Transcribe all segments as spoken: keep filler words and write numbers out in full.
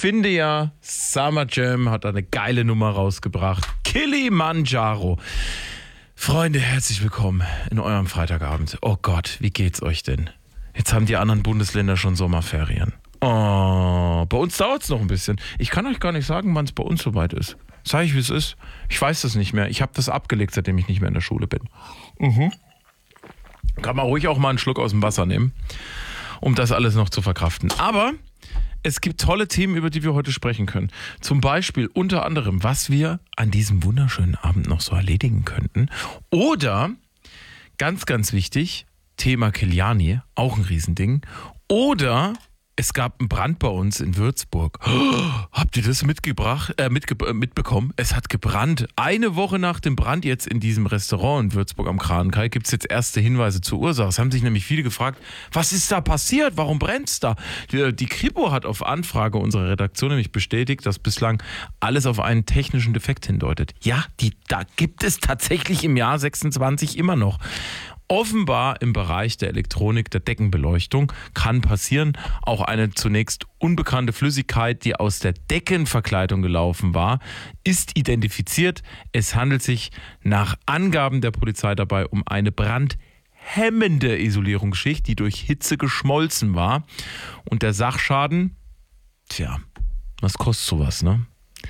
finde ja, Summer Jam hat eine geile Nummer rausgebracht. Kilimanjaro. Freunde, herzlich willkommen in eurem Freitagabend. Oh Gott, wie geht's euch denn? Jetzt haben die anderen Bundesländer schon Sommerferien. Oh, bei uns dauert es noch ein bisschen. Ich kann euch gar nicht sagen, wann es bei uns soweit ist. Sag ich, wie es ist. Ich weiß das nicht mehr. Ich habe das abgelegt, seitdem ich nicht mehr in der Schule bin. Mhm. Kann man ruhig auch mal einen Schluck aus dem Wasser nehmen, um das alles noch zu verkraften. Aber es gibt tolle Themen, über die wir heute sprechen können. Zum Beispiel unter anderem, was wir an diesem wunderschönen Abend noch so erledigen könnten. Oder, ganz, ganz wichtig, Thema Kiliani, auch ein Riesending. Oder es gab einen Brand bei uns in Würzburg. Oh, habt ihr das mitgebracht, äh, mitge- mitbekommen? Es hat gebrannt. Eine Woche nach dem Brand jetzt in diesem Restaurant in Würzburg am Krahnkai gibt es jetzt erste Hinweise zur Ursache. Es haben sich nämlich viele gefragt, was ist da passiert? Warum brennt's da? Die, die Kripo hat auf Anfrage unserer Redaktion nämlich bestätigt, dass bislang alles auf einen technischen Defekt hindeutet. Ja, die, da gibt es tatsächlich im Jahr sechsundzwanzig immer noch. Offenbar im Bereich der Elektronik, der Deckenbeleuchtung kann passieren. Auch eine zunächst unbekannte Flüssigkeit, die aus der Deckenverkleidung gelaufen war, ist identifiziert. Es handelt sich nach Angaben der Polizei dabei um eine brandhemmende Isolierungsschicht, die durch Hitze geschmolzen war. Und der Sachschaden, tja, was kostet sowas, ne?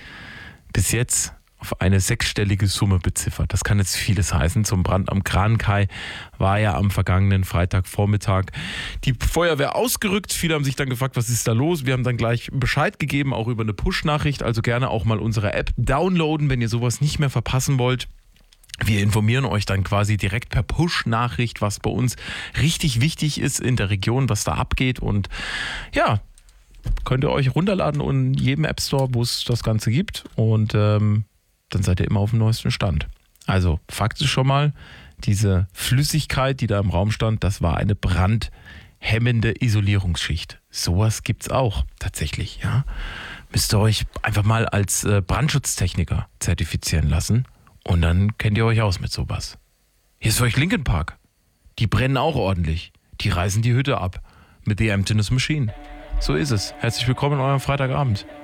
Bis jetzt auf eine sechsstellige Summe beziffert. Das kann jetzt vieles heißen. Zum Brand am Krahnkai war ja am vergangenen Freitagvormittag die Feuerwehr ausgerückt. Viele haben sich dann gefragt, was ist da los? Wir haben dann gleich Bescheid gegeben, auch über eine Push-Nachricht. Also gerne auch mal unsere App downloaden, wenn ihr sowas nicht mehr verpassen wollt. Wir informieren euch dann quasi direkt per Push-Nachricht, was bei uns richtig wichtig ist in der Region, was da abgeht. Und ja, könnt ihr euch runterladen in jedem App Store, wo es das Ganze gibt. Und ähm, dann seid ihr immer auf dem neuesten Stand. Also faktisch schon mal, diese Flüssigkeit, die da im Raum stand, das war eine brandhemmende Isolierungsschicht. Sowas gibt's auch tatsächlich, ja. Müsst ihr euch einfach mal als Brandschutztechniker zertifizieren lassen und dann kennt ihr euch aus mit sowas. Hier ist für euch Linkin Park. Die brennen auch ordentlich. Die reißen die Hütte ab mit The Emptiness Machine. So ist es. Herzlich willkommen in eurem Freitagabend.